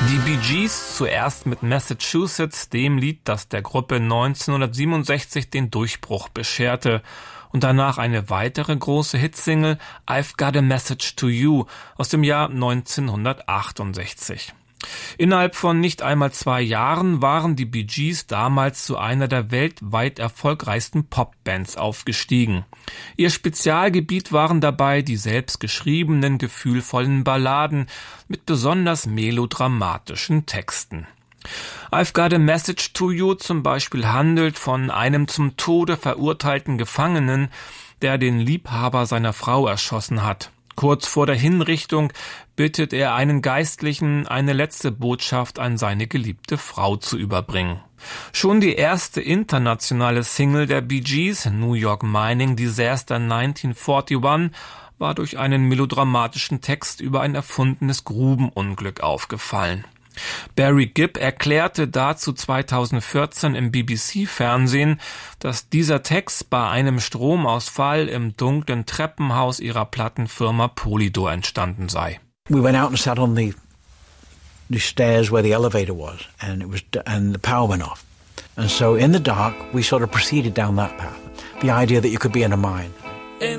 Die Bee Gees, zuerst mit Massachusetts, dem Lied, das der Gruppe 1967 den Durchbruch bescherte, und danach eine weitere große Hitsingle, I've Got a Message to You, aus dem Jahr 1968. Innerhalb von nicht einmal 2 Jahren waren die Bee Gees damals zu einer der weltweit erfolgreichsten Popbands aufgestiegen. Ihr Spezialgebiet waren dabei die selbstgeschriebenen, gefühlvollen Balladen mit besonders melodramatischen Texten. I've Got a Message to You zum Beispiel handelt von einem zum Tode verurteilten Gefangenen, der den Liebhaber seiner Frau erschossen hat. Kurz vor der Hinrichtung bittet er einen Geistlichen, eine letzte Botschaft an seine geliebte Frau zu überbringen. Schon die erste internationale Single der Bee Gees, New York Mining Disaster 1941, war durch einen melodramatischen Text über ein erfundenes Grubenunglück aufgefallen. Barry Gibb erklärte dazu 2014 im BBC-Fernsehen, dass dieser Text bei einem Stromausfall im dunklen Treppenhaus ihrer Plattenfirma Polydor entstanden sei. We went out and sat on the stairs where the elevator was, and the power went off. And so in the dark, we sort of proceeded down that path. The idea that you could be in a mine